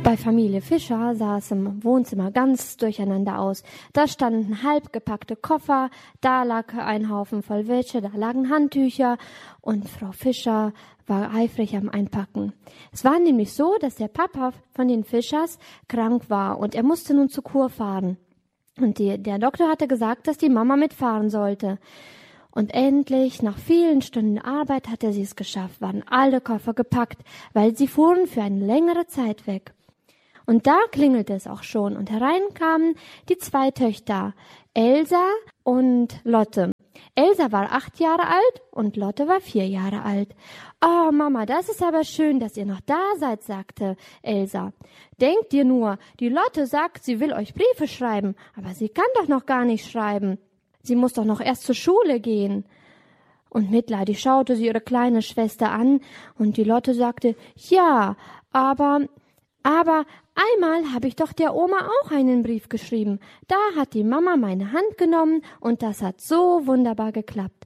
Bei Familie Fischer sah es im Wohnzimmer ganz durcheinander aus. Da standen halb gepackte Koffer, da lag ein Haufen voll Wäsche, da lagen Handtücher und Frau Fischer war eifrig am Einpacken. Es war nämlich so, dass der Papa von den Fischers krank war und er musste nun zur Kur fahren. Und der Doktor hatte gesagt, dass die Mama mitfahren sollte. Und endlich, nach vielen Stunden Arbeit, hatte sie es geschafft, waren alle Koffer gepackt, weil sie fuhren für eine längere Zeit weg. Und da klingelte es auch schon und herein kamen die 2 Töchter, Elsa und Lotte. Elsa war 8 Jahre alt und Lotte war 4 Jahre alt. »Oh, Mama, das ist aber schön, dass ihr noch da seid«, sagte Elsa. »Denkt ihr nur, die Lotte sagt, sie will euch Briefe schreiben, aber sie kann doch noch gar nicht schreiben. Sie muss doch noch erst zur Schule gehen.« Und mitleidig schaute sie ihre kleine Schwester an und die Lotte sagte, »Ja, aber einmal habe ich doch der Oma auch einen Brief geschrieben. Da hat die Mama meine Hand genommen und das hat so wunderbar geklappt.«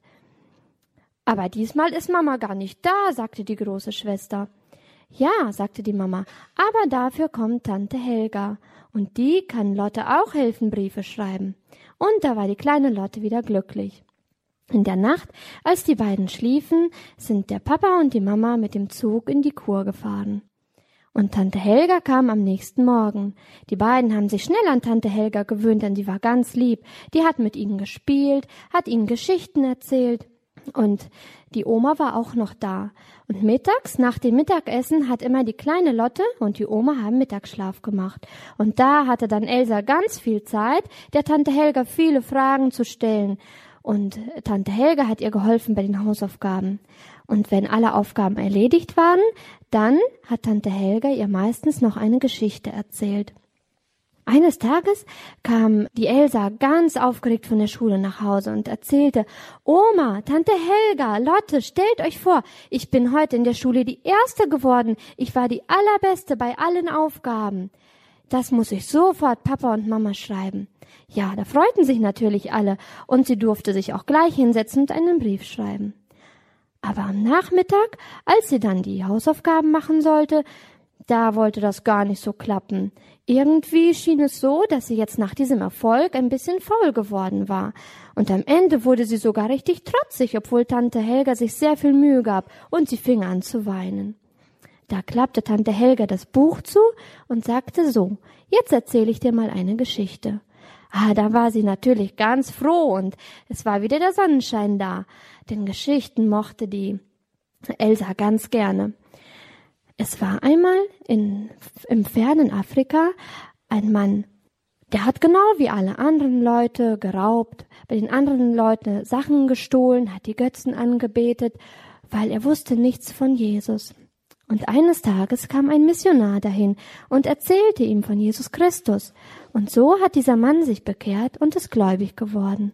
»Aber diesmal ist Mama gar nicht da«, sagte die große Schwester. »Ja«, sagte die Mama, »aber dafür kommt Tante Helga und die kann Lotte auch helfen, Briefe schreiben.« Und da war die kleine Lotte wieder glücklich. In der Nacht, als die beiden schliefen, sind der Papa und die Mama mit dem Zug in die Kur gefahren. Und Tante Helga kam am nächsten Morgen. Die beiden haben sich schnell an Tante Helga gewöhnt, denn sie war ganz lieb. Die hat mit ihnen gespielt, hat ihnen Geschichten erzählt. Und die Oma war auch noch da. Und mittags, nach dem Mittagessen, hat immer die kleine Lotte und die Oma haben Mittagsschlaf gemacht. Und da hatte dann Elsa ganz viel Zeit, der Tante Helga viele Fragen zu stellen. Und Tante Helga hat ihr geholfen bei den Hausaufgaben. Und wenn alle Aufgaben erledigt waren, dann hat Tante Helga ihr meistens noch eine Geschichte erzählt. Eines Tages kam die Elsa ganz aufgeregt von der Schule nach Hause und erzählte, »Oma, Tante Helga, Lotte, stellt euch vor, ich bin heute in der Schule die Erste geworden. Ich war die Allerbeste bei allen Aufgaben. Das muss ich sofort Papa und Mama schreiben.« Ja, da freuten sich natürlich alle und sie durfte sich auch gleich hinsetzen und einen Brief schreiben. Aber am Nachmittag, als sie dann die Hausaufgaben machen sollte, da wollte das gar nicht so klappen. Irgendwie schien es so, dass sie jetzt nach diesem Erfolg ein bisschen faul geworden war. Und am Ende wurde sie sogar richtig trotzig, obwohl Tante Helga sich sehr viel Mühe gab und sie fing an zu weinen. Da klappte Tante Helga das Buch zu und sagte so, »Jetzt erzähle ich dir mal eine Geschichte.« Da war sie natürlich ganz froh und es war wieder der Sonnenschein da, denn Geschichten mochte die Elsa ganz gerne. Es war einmal im fernen Afrika ein Mann, der hat genau wie alle anderen Leute geraubt, bei den anderen Leuten Sachen gestohlen, hat die Götzen angebetet, weil er wusste nichts von Jesus. Und eines Tages kam ein Missionar dahin und erzählte ihm von Jesus Christus. Und so hat dieser Mann sich bekehrt und ist gläubig geworden.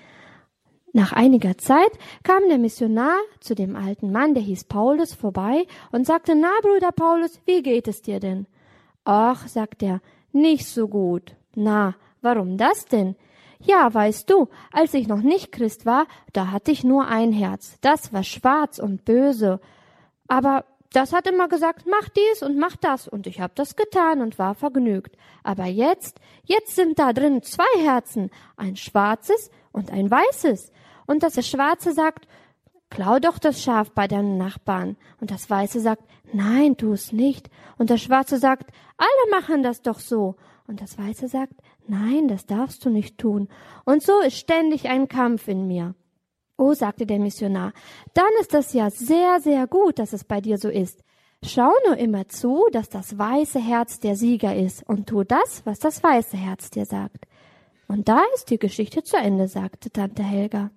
Nach einiger Zeit kam der Missionar zu dem alten Mann, der hieß Paulus, vorbei und sagte, »Na, Bruder Paulus, wie geht es dir denn?« »Ach«, sagt er, »nicht so gut.« »Na, warum das denn?« »Ja, weißt du, als ich noch nicht Christ war, da hatte ich nur ein Herz. Das war schwarz und böse. Aber das hat immer gesagt, mach dies und mach das. Und ich habe das getan und war vergnügt. Aber jetzt sind da drin 2 Herzen, ein schwarzes und ein weißes. Und das Schwarze sagt, klau doch das Schaf bei deinem Nachbarn. Und das Weiße sagt, nein, tu es nicht. Und das Schwarze sagt, alle machen das doch so. Und das Weiße sagt, nein, das darfst du nicht tun. Und so ist ständig ein Kampf in mir. Oh, sagte der Missionar, dann ist das ja sehr, sehr gut, dass es bei dir so ist. Schau nur immer zu, dass das weiße Herz der Sieger ist und tu das, was das weiße Herz dir sagt. Und da ist die Geschichte zu Ende, sagte Tante Helga.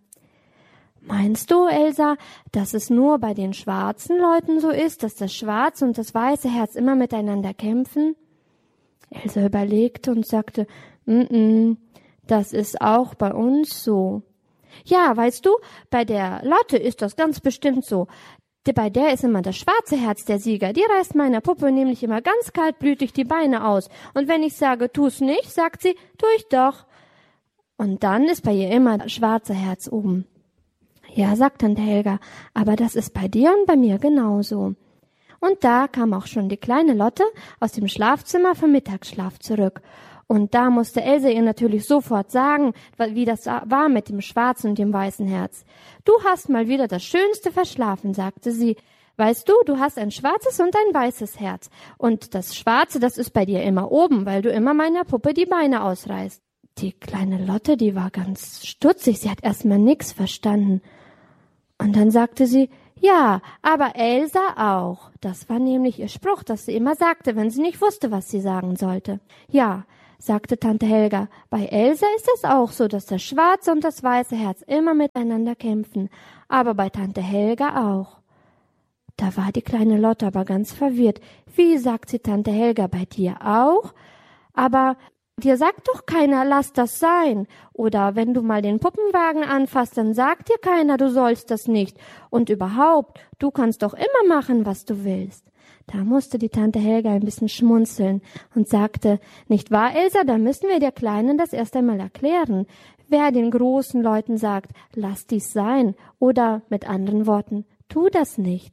Meinst du, Elsa, dass es nur bei den schwarzen Leuten so ist, dass das schwarze und das weiße Herz immer miteinander kämpfen? Elsa überlegte und sagte, das ist auch bei uns so. Ja, weißt du, bei der Lotte ist das ganz bestimmt so. Bei der ist immer das schwarze Herz der Sieger. Die reißt meiner Puppe nämlich immer ganz kaltblütig die Beine aus. Und wenn ich sage, tu's nicht, sagt sie, tu ich doch. Und dann ist bei ihr immer das schwarze Herz oben. Ja, sagt Tante Helga, aber das ist bei dir und bei mir genauso. Und da kam auch schon die kleine Lotte aus dem Schlafzimmer vom Mittagsschlaf zurück. Und da musste Else ihr natürlich sofort sagen, wie das war mit dem schwarzen und dem weißen Herz. »Du hast mal wieder das Schönste verschlafen«, sagte sie. »Weißt du, du hast ein schwarzes und ein weißes Herz. Und das Schwarze, das ist bei dir immer oben, weil du immer meiner Puppe die Beine ausreißt.« Die kleine Lotte, die war ganz stutzig, sie hat erstmal nichts verstanden. Und dann sagte sie, »Ja, aber Elsa auch.« Das war nämlich ihr Spruch, das sie immer sagte, wenn sie nicht wusste, was sie sagen sollte. »Ja«, sagte Tante Helga, »bei Elsa ist es auch so, dass das schwarze und das weiße Herz immer miteinander kämpfen, aber bei Tante Helga auch.« Da war die kleine Lotte aber ganz verwirrt. »Wie«, sagt sie Tante Helga, »bei dir auch? Aber dir sagt doch keiner, lass das sein. Oder wenn du mal den Puppenwagen anfasst, dann sagt dir keiner, du sollst das nicht. Und überhaupt, du kannst doch immer machen, was du willst.« Da musste die Tante Helga ein bisschen schmunzeln und sagte, »Nicht wahr, Elsa, da müssen wir der Kleinen das erst einmal erklären. Wer den großen Leuten sagt, lass dies sein, oder mit anderen Worten, tu das nicht.«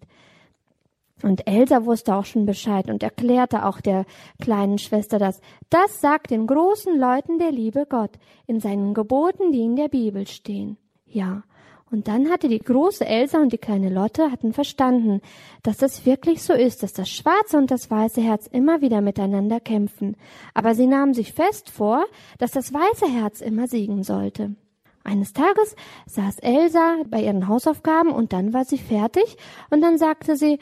Und Elsa wusste auch schon Bescheid und erklärte auch der kleinen Schwester das. Das sagt den großen Leuten der liebe Gott in seinen Geboten, die in der Bibel stehen. Ja, und dann hatte die große Elsa und die kleine Lotte hatten verstanden, dass das wirklich so ist, dass das schwarze und das weiße Herz immer wieder miteinander kämpfen. Aber sie nahmen sich fest vor, dass das weiße Herz immer siegen sollte. Eines Tages saß Elsa bei ihren Hausaufgaben und dann war sie fertig und dann sagte sie,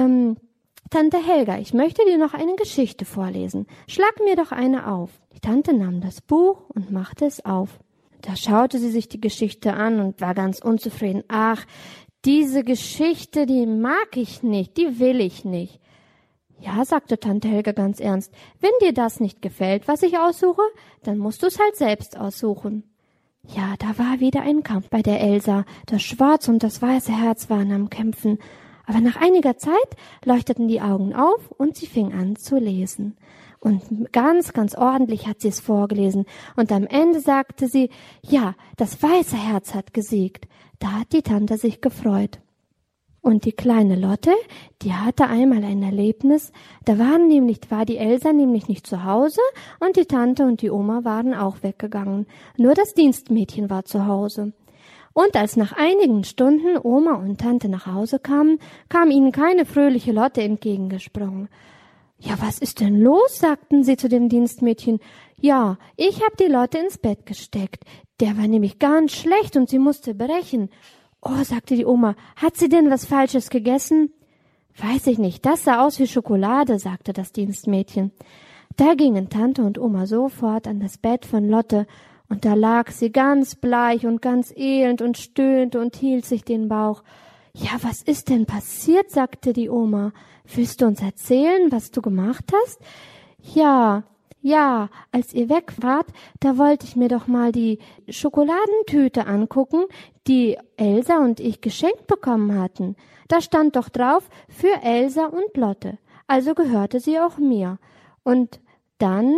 Tante Helga, ich möchte dir noch eine Geschichte vorlesen. Schlag mir doch eine auf. Die Tante nahm das Buch und machte es auf. Da schaute sie sich die Geschichte an und war ganz unzufrieden. Ach, diese Geschichte, die mag ich nicht, die will ich nicht. Ja, sagte Tante Helga ganz ernst, wenn dir das nicht gefällt, was ich aussuche, dann musst du es halt selbst aussuchen. Ja, da war wieder ein Kampf bei der Elsa. Das schwarze und das weiße Herz waren am Kämpfen. Aber nach einiger Zeit leuchteten die Augen auf und sie fing an zu lesen. Und ganz, ganz ordentlich hat sie es vorgelesen. Und am Ende sagte sie, ja, das weiße Herz hat gesiegt. Da hat die Tante sich gefreut. Und die kleine Lotte, die hatte einmal ein Erlebnis. Da war die Elsa nämlich nicht zu Hause und die Tante und die Oma waren auch weggegangen. Nur das Dienstmädchen war zu Hause. Und als nach einigen Stunden Oma und Tante nach Hause kamen, kam ihnen keine fröhliche Lotte entgegengesprungen. »Ja, was ist denn los?« sagten sie zu dem Dienstmädchen. »Ja, ich hab die Lotte ins Bett gesteckt. Der war nämlich ganz schlecht und sie musste brechen.« »Oh«, sagte die Oma, »hat sie denn was Falsches gegessen?« »Weiß ich nicht, das sah aus wie Schokolade«, sagte das Dienstmädchen. Da gingen Tante und Oma sofort an das Bett von Lotte, und da lag sie ganz bleich und ganz elend und stöhnte und hielt sich den Bauch. »Ja, was ist denn passiert?«, sagte die Oma. »Willst du uns erzählen, was du gemacht hast?« Ja, als ihr weg wart, da wollte ich mir doch mal die Schokoladentüte angucken, die Elsa und ich geschenkt bekommen hatten. Da stand doch drauf, für Elsa und Lotte. Also gehörte sie auch mir. Und dann?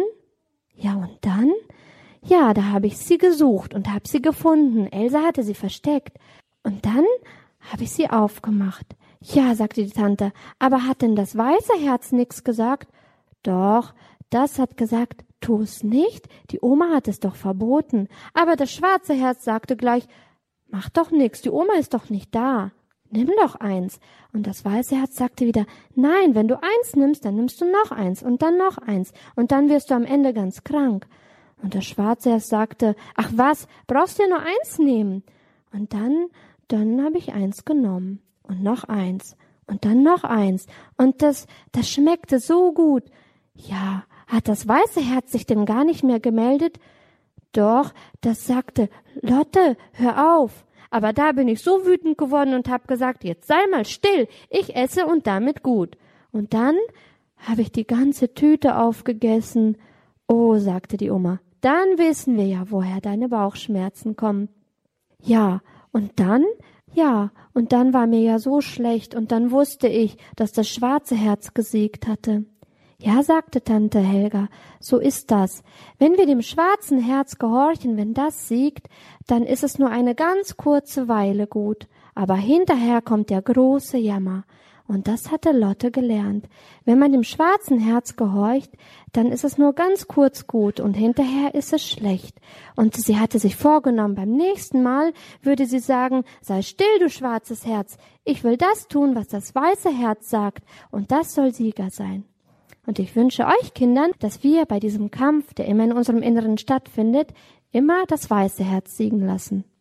Ja, da habe ich sie gesucht und habe sie gefunden. Elsa hatte sie versteckt. Und dann habe ich sie aufgemacht. Ja, sagte die Tante, aber hat denn das weiße Herz nix gesagt? Doch, das hat gesagt, tu es nicht. Die Oma hat es doch verboten. Aber das schwarze Herz sagte gleich, mach doch nix, die Oma ist doch nicht da. Nimm doch eins. Und das weiße Herz sagte wieder, nein, wenn du eins nimmst, dann nimmst du noch eins und dann noch eins. Und dann wirst du am Ende ganz krank. Und das schwarze Herz sagte, ach was, brauchst du ja nur eins nehmen. Und dann habe ich eins genommen. Und noch eins. Und dann noch eins. Und das schmeckte so gut. Ja, hat das weiße Herz sich denn gar nicht mehr gemeldet? Doch, das sagte, Lotte, hör auf. Aber da bin ich so wütend geworden und hab gesagt, jetzt sei mal still, ich esse und damit gut. Und dann habe ich die ganze Tüte aufgegessen. Oh, sagte die Oma, dann wissen wir ja, woher deine Bauchschmerzen kommen. Ja, und dann war mir ja so schlecht und dann wusste ich, dass das schwarze Herz gesiegt hatte. Ja, sagte Tante Helga, so ist das. Wenn wir dem schwarzen Herz gehorchen, wenn das siegt, dann ist es nur eine ganz kurze Weile gut. Aber hinterher kommt der große Jammer. Und das hatte Lotte gelernt. Wenn man dem schwarzen Herz gehorcht, dann ist es nur ganz kurz gut und hinterher ist es schlecht. Und sie hatte sich vorgenommen, beim nächsten Mal würde sie sagen, sei still, du schwarzes Herz. Ich will das tun, was das weiße Herz sagt. Und das soll Sieger sein. Und ich wünsche euch Kindern, dass wir bei diesem Kampf, der immer in unserem Inneren stattfindet, immer das weiße Herz siegen lassen.